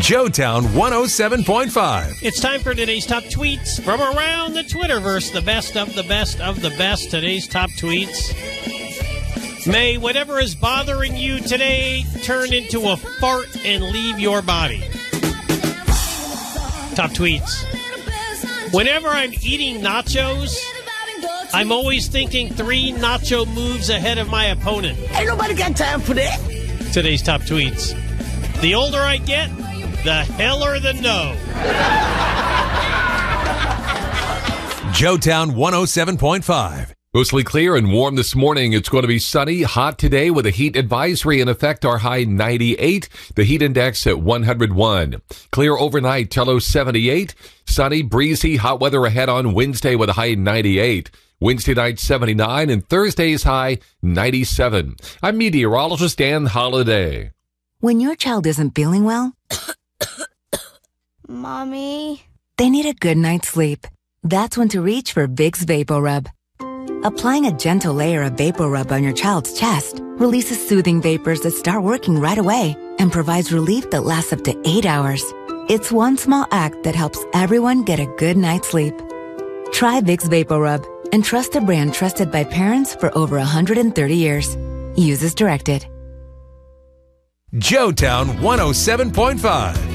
Joetown 107.5. It's time for today's top tweets from around the Twitterverse. The best of the best of the best. Today's top tweets. May whatever is bothering you today turn into a fart and leave your body. Top tweets. Whenever I'm eating nachos, I'm always thinking 3 nacho moves ahead of my opponent. Ain't nobody got time for that. Today's top tweets. The older I get, the heller the no. Joetown 107.5. Mostly clear and warm this morning. It's going to be sunny, hot today with a heat advisory in effect. Our high 98, the heat index at 101. Clear overnight, low 78. Sunny, breezy, hot weather ahead on Wednesday with a high 98. Wednesday night 79 and Thursday's high 97. I'm meteorologist Dan Holliday. When your child isn't feeling well, Mommy, they need a good night's sleep. That's when to reach for Vicks VapoRub. Applying a gentle layer of VapoRub on your child's chest releases soothing vapors that start working right away and provides relief that lasts up to 8 hours. It's one small act that helps everyone get a good night's sleep. Try Vicks VapoRub and trust a brand trusted by parents for over 130 years. Use as directed. Joetown 107.5.